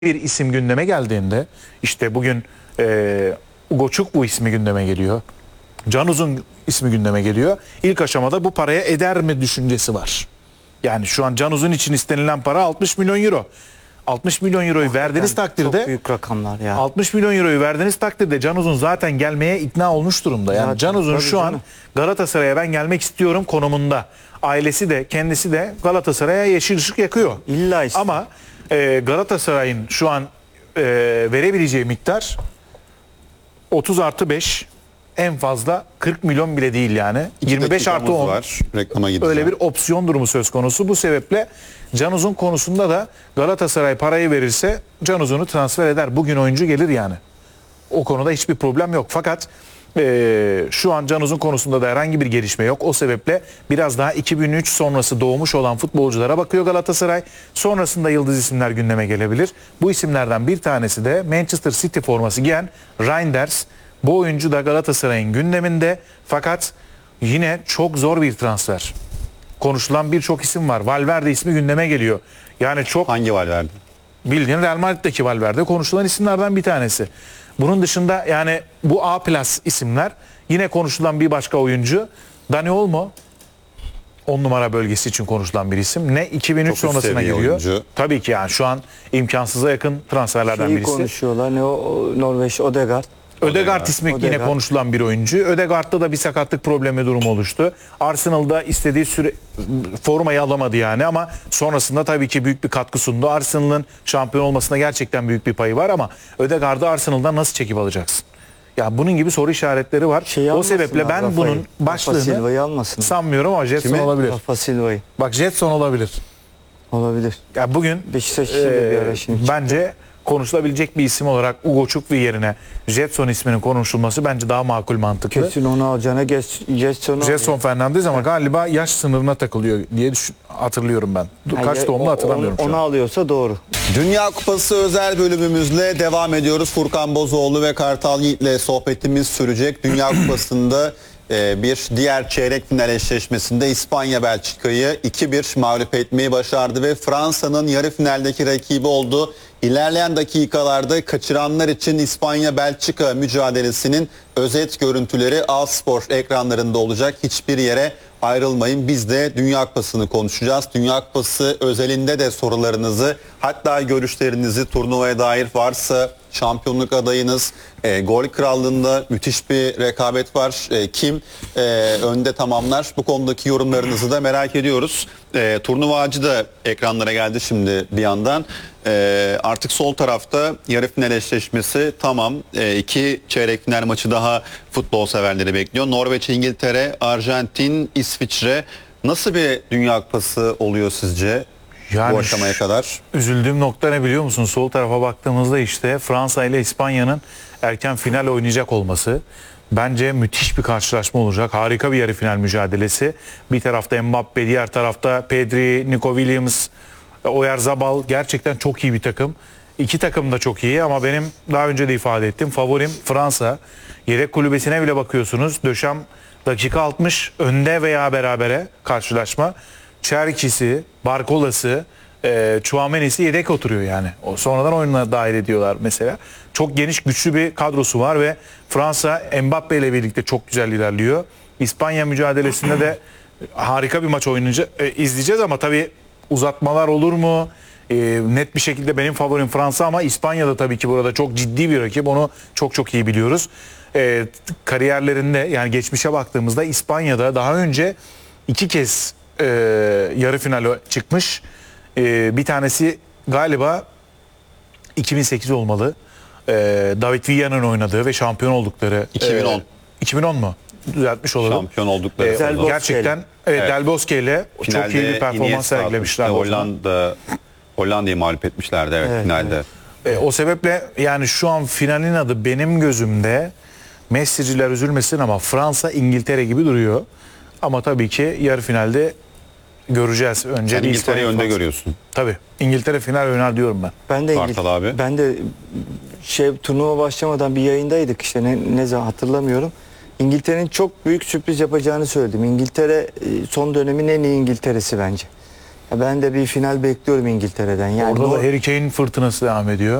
bir isim gündeme geldiğinde işte bugün Ugo Çukwu ismi gündeme geliyor. Can Uzun ismi gündeme geliyor. İlk aşamada bu paraya eder mi düşüncesi var. Yani şu an Can Uzun için istenilen para 60 milyon euro. 60 milyon euroyu verdiğiniz takdirde çok büyük rakamlar ya. 60 milyon euroyu verdiğiniz takdirde Can Uzun zaten gelmeye ikna olmuş durumda. Yani Zaten, Can Uzun tabii şu an canım. Galatasaray'a ben gelmek istiyorum konumunda. Ailesi de kendisi de Galatasaray'a yeşil ışık yakıyor. İlla ister. Ama Galatasaray'ın şu an verebileceği miktar 30+5, en fazla 40 milyon bile değil yani. 25+10 var. Reklama gideceğim. öyle bir opsiyon durumu söz konusu. Bu sebeple Can Uzun konusunda da Galatasaray parayı verirse Can Uzun'u transfer eder. Bugün oyuncu gelir yani. O konuda hiçbir problem yok. Fakat şu an Can Uzun konusunda da herhangi bir gelişme yok. O sebeple biraz daha 2003 sonrası doğmuş olan futbolculara bakıyor Galatasaray. Sonrasında yıldız isimler gündeme gelebilir. Bu isimlerden bir tanesi de Manchester City forması giyen Reinders. Bu oyuncu da Galatasaray'ın gündeminde. Fakat yine çok zor bir transfer. Konuşulan birçok isim var. Valverde ismi gündeme geliyor. Yani çok Hangi Valverde? bildiğin Real Madrid'deki Valverde konuşulan isimlerden bir tanesi. Bunun dışında yani bu A+ isimler, yine konuşulan bir başka oyuncu Dani Olmo, 10 numara bölgesi için konuşulan bir isim. Ne 2003 Çok üst sonrasına seviye giriyor. oyuncu. Tabii ki yani şu an imkansıza yakın transferlerden Şeyi birisi. konuşuyorlar. Ne o Norveç Odegaard. Ödegaard ismi yine Odegaard. konuşulan bir oyuncu. Ödegaard'da da bir sakatlık problemi durumu oluştu. Arsenal'da istediği süre formayı alamadı yani, ama sonrasında tabii ki büyük bir katkı sundu. Arsenal'ın şampiyon olmasına gerçekten büyük bir payı var, ama Ödegaard'ı Arsenal'dan nasıl çekip alacaksın? Ya bunun gibi soru işaretleri var. Şeyi O almasınlar, sebeple ben Rafa'yı. bunun Rafa başlığını Silva'yı almasın. sanmıyorum, ama Jetson Kimi? olabilir. Rafa Silva'yı. Bak, Jetson olabilir. Olabilir. Ya bugün Beşiktaş için de bir ara şimdi çıktı. bence konuşulabilecek bir isim olarak Ugo Çukwu yerine Jetson isminin konuşulması bence daha makul, mantıklı. Kesin onu alacağına Getson'u Jetson Fernandez, ama galiba yaş sınırına takılıyor diye hatırlıyorum ben. Kaç doğumlu hatırlamıyorum şu Onu an. alıyorsa doğru. Dünya Kupası özel bölümümüzle devam ediyoruz. Furkan Bozoğlu ve Kartal Yiğit'le sohbetimiz sürecek. Dünya Kupası'nda bir diğer çeyrek final eşleşmesinde İspanya Belçika'yı 2-1 mağlup etmeyi başardı ve Fransa'nın yarı finaldeki rakibi oldu. İlerleyen dakikalarda kaçıranlar için İspanya-Belçika mücadelesinin özet görüntüleri A-Spor ekranlarında olacak. Hiçbir yere ayrılmayın. Biz de Dünya Kupası'nı konuşacağız. Dünya Kupası özelinde de sorularınızı, hatta görüşlerinizi, turnuvaya dair varsa, şampiyonluk adayınız, gol krallığında müthiş bir rekabet var. Kim önde tamamlar? Bu konudaki yorumlarınızı da merak ediyoruz. Turnuva ağacı da ekranlara geldi şimdi bir yandan. Artık sol tarafta yarı final eşleşmesi tamam. 2 çeyrek final maçı daha futbol severleri bekliyor. Norveç, İngiltere, Arjantin, İsviçre. Nasıl bir Dünya Kupası oluyor sizce bu aşamaya kadar? Üzüldüğüm nokta ne biliyor musun? Sol tarafa baktığımızda işte Fransa ile İspanya'nın erken final oynayacak olması. Bence müthiş bir karşılaşma olacak. Harika bir yarı final mücadelesi. Bir tarafta Mbappe, diğer tarafta Pedri, Nico Williams, Oyarzabal, gerçekten çok iyi bir takım. İki takım da çok iyi, ama benim daha önce de ifade ettim, favorim Fransa. Yedek kulübesine bile bakıyorsunuz. Döşem dakika 60 önde veya berabere karşılaşma. Çerkis'i, Barkola'sı, Tchouaméni'si yedek oturuyor yani. O sonradan oyuna dahil ediyorlar mesela. Çok geniş, güçlü bir kadrosu var ve Fransa Mbappe ile birlikte çok güzel ilerliyor. İspanya mücadelesinde de harika bir maç izleyeceğiz, ama tabii uzatmalar olur mu? Net bir şekilde benim favorim Fransa, ama İspanya'da tabii ki burada çok ciddi bir rakip. Onu çok çok iyi biliyoruz. Kariyerlerinde, yani geçmişe baktığımızda İspanya'da daha önce 2 kez yarı finale çıkmış. Bir tanesi galiba 2008 olmalı. David Villa'nın oynadığı ve şampiyon oldukları. 2010. 2010 mu? Düzeltmiş olalım. Şampiyon oldukları sezon. Gerçekten Del Bosque ile çok iyi bir performans Iniesta sergilemişler. Hollanda'yı mağlup etmişlerdi Evet, finalde. O sebeple yani şu an finalin adı benim gözümde, Messi'ciler üzülmesin ama Fransa İngiltere gibi duruyor. Ama tabii ki yarı finalde göreceğiz. Önce Sen bir İngiltere'yi İspanya, önde Fransa. görüyorsun. Tabii. İngiltere final oynar diyorum ben. Ben de Kartal abi. Ben de turnuva başlamadan bir yayındaydık işte, ne zaman hatırlamıyorum. İngiltere'nin çok büyük sürpriz yapacağını söyledim. İngiltere son dönemin en iyi İngiltere'si bence. Ben de bir final bekliyorum İngiltere'den. Yani Orada da o- Harry Kane fırtınası devam ediyor.